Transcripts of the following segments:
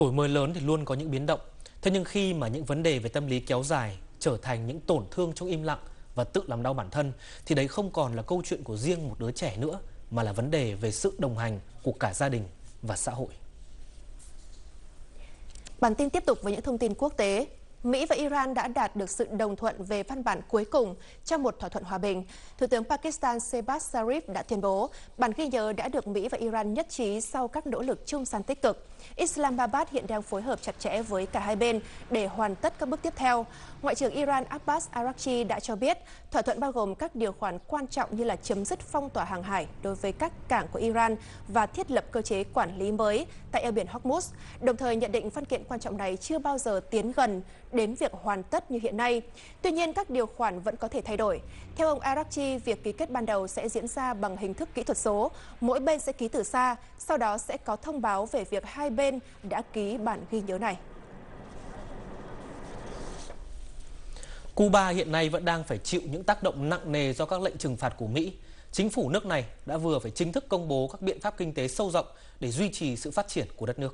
Đổi mới lớn thì luôn có những biến động. Thế nhưng khi mà những vấn đề về tâm lý kéo dài trở thành những tổn thương trong im lặng và tự làm đau bản thân, thì đấy không còn là câu chuyện của riêng một đứa trẻ nữa, mà là vấn đề về sự đồng hành của cả gia đình và xã hội. Bản tin tiếp tục với những thông tin quốc tế. Mỹ và Iran đã đạt được sự đồng thuận về văn bản cuối cùng trong một thỏa thuận hòa bình. Thủ tướng Pakistan Shehbaz Sharif đã tuyên bố bản ghi nhớ đã được Mỹ và Iran nhất trí sau các nỗ lực trung gian tích cực. Islamabad hiện đang phối hợp chặt chẽ với cả hai bên để hoàn tất các bước tiếp theo. Ngoại trưởng Iran Abbas Araghchi đã cho biết thỏa thuận bao gồm các điều khoản quan trọng như là chấm dứt phong tỏa hàng hải đối với các cảng của Iran và thiết lập cơ chế quản lý mới tại eo biển Hormuz, đồng thời nhận định văn kiện quan trọng này chưa bao giờ tiến gần đến việc hoàn tất như hiện nay. Tuy nhiên, các điều khoản vẫn có thể thay đổi. Theo ông Araghchi, việc ký kết ban đầu sẽ diễn ra bằng hình thức kỹ thuật số. Mỗi bên sẽ ký từ xa, sau đó sẽ có thông báo về việc hai bên đã ký bản ghi nhớ này. Cuba hiện nay vẫn đang phải chịu những tác động nặng nề do các lệnh trừng phạt của Mỹ. Chính phủ nước này đã vừa phải chính thức công bố các biện pháp kinh tế sâu rộng để duy trì sự phát triển của đất nước.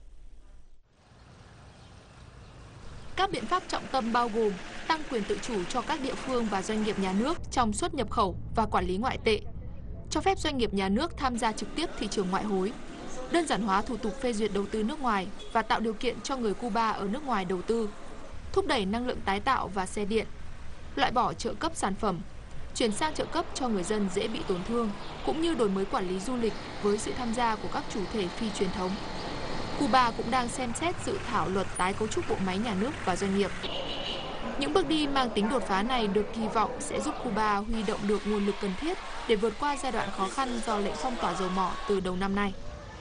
Các biện pháp trọng tâm bao gồm tăng quyền tự chủ cho các địa phương và doanh nghiệp nhà nước trong xuất nhập khẩu và quản lý ngoại tệ, cho phép doanh nghiệp nhà nước tham gia trực tiếp thị trường ngoại hối, đơn giản hóa thủ tục phê duyệt đầu tư nước ngoài và tạo điều kiện cho người Cuba ở nước ngoài đầu tư, thúc đẩy năng lượng tái tạo và xe điện, loại bỏ trợ cấp sản phẩm, chuyển sang trợ cấp cho người dân dễ bị tổn thương, cũng như đổi mới quản lý du lịch với sự tham gia của các chủ thể phi truyền thống. Cuba cũng đang xem xét dự thảo luật tái cấu trúc bộ máy nhà nước và doanh nghiệp. Những bước đi mang tính đột phá này được kỳ vọng sẽ giúp Cuba huy động được nguồn lực cần thiết để vượt qua giai đoạn khó khăn do lệnh phong tỏa dầu mỏ từ đầu năm nay.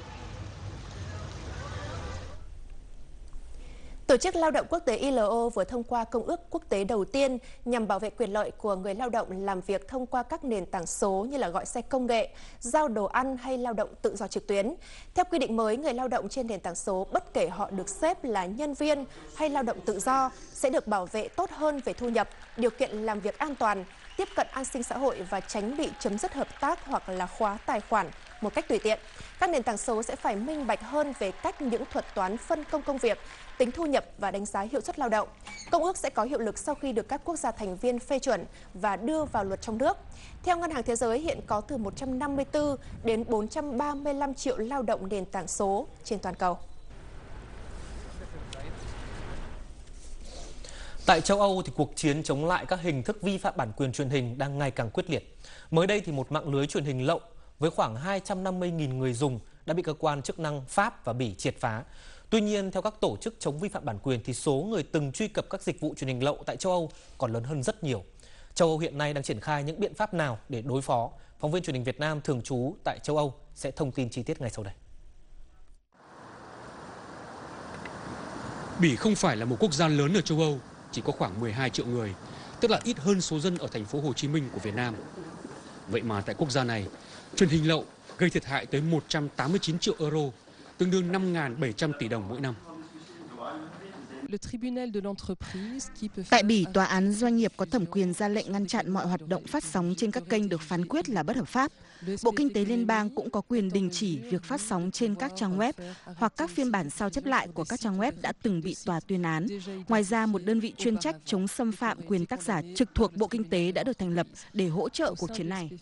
Tổ chức Lao động Quốc tế ILO vừa thông qua công ước quốc tế đầu tiên nhằm bảo vệ quyền lợi của người lao động làm việc thông qua các nền tảng số như là gọi xe công nghệ, giao đồ ăn hay lao động tự do trực tuyến. Theo quy định mới, người lao động trên nền tảng số bất kể họ được xếp là nhân viên hay lao động tự do sẽ được bảo vệ tốt hơn về thu nhập, điều kiện làm việc an toàn, tiếp cận an sinh xã hội và tránh bị chấm dứt hợp tác hoặc là khóa tài khoản một cách tùy tiện. Các nền tảng số sẽ phải minh bạch hơn về cách những thuật toán phân công công việc, tính thu nhập và đánh giá hiệu suất lao động. Công ước sẽ có hiệu lực sau khi được các quốc gia thành viên phê chuẩn và đưa vào luật trong nước. Theo Ngân hàng Thế giới, hiện có từ 154 đến 435 triệu lao động nền tảng số trên toàn cầu. Tại châu Âu thì cuộc chiến chống lại các hình thức vi phạm bản quyền truyền hình đang ngày càng quyết liệt. Mới đây thì một mạng lưới truyền hình lậu với khoảng 250.000 người dùng đã bị cơ quan chức năng Pháp và Bỉ triệt phá. Tuy nhiên, theo các tổ chức chống vi phạm bản quyền thì số người từng truy cập các dịch vụ truyền hình lậu tại châu Âu còn lớn hơn rất nhiều. Châu Âu hiện nay đang triển khai những biện pháp nào để đối phó? Phóng viên truyền hình Việt Nam thường trú tại châu Âu sẽ thông tin chi tiết ngay sau đây. Bỉ không phải là một quốc gia lớn ở châu Âu, chỉ có khoảng 12 triệu người, tức là ít hơn số dân ở thành phố Hồ Chí Minh của Việt Nam. Vậy mà tại quốc gia này, truyền hình lậu gây thiệt hại tới 189 triệu euro, tương đương 5.700 tỷ đồng mỗi năm. Tại Bỉ, tòa án doanh nghiệp có thẩm quyền ra lệnh ngăn chặn mọi hoạt động phát sóng trên các kênh được phán quyết là bất hợp pháp. Bộ Kinh tế Liên bang cũng có quyền đình chỉ việc phát sóng trên các trang web hoặc các phiên bản sao chép lại của các trang web đã từng bị tòa tuyên án. Ngoài ra, một đơn vị chuyên trách chống xâm phạm quyền tác giả trực thuộc Bộ Kinh tế đã được thành lập để hỗ trợ cuộc chiến này.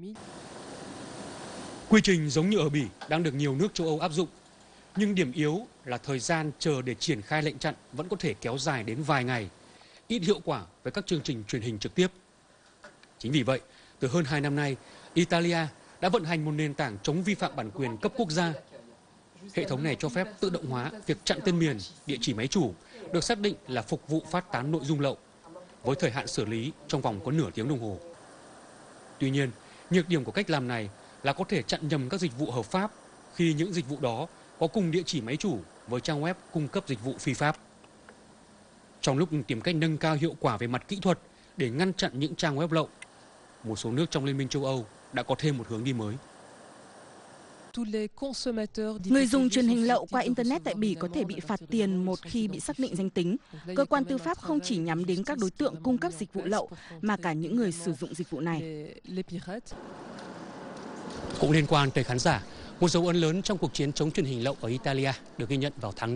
Quy trình giống như ở Bỉ đang được nhiều nước châu Âu áp dụng. Nhưng điểm yếu là thời gian chờ để triển khai lệnh chặn vẫn có thể kéo dài đến vài ngày, ít hiệu quả với các chương trình truyền hình trực tiếp. Chính vì vậy, từ hơn 2 năm nay, Italia đã vận hành một nền tảng chống vi phạm bản quyền cấp quốc gia. Hệ thống này cho phép tự động hóa việc chặn tên miền, địa chỉ máy chủ, được xác định là phục vụ phát tán nội dung lậu, với thời hạn xử lý trong vòng có nửa tiếng đồng hồ. Tuy nhiên, nhược điểm của cách làm này là có thể chặn nhầm các dịch vụ hợp pháp khi những dịch vụ đó có cùng địa chỉ máy chủ với trang web cung cấp dịch vụ phi pháp. Trong lúc tìm cách nâng cao hiệu quả về mặt kỹ thuật để ngăn chặn những trang web lậu, một số nước trong Liên minh châu Âu đã có thêm một hướng đi mới. Người dùng truyền hình lậu qua Internet tại Bỉ có thể bị phạt tiền một khi bị xác định danh tính. Cơ quan tư pháp không chỉ nhắm đến các đối tượng cung cấp dịch vụ lậu, mà cả những người sử dụng dịch vụ này. Cũng liên quan tới khán giả, một dấu ấn lớn trong cuộc chiến chống truyền hình lậu ở Italia được ghi nhận vào tháng 5.